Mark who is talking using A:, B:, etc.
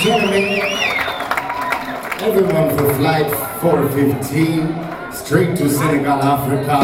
A: gentlemen, everyone for flight 415, straight to Senegal, Africa.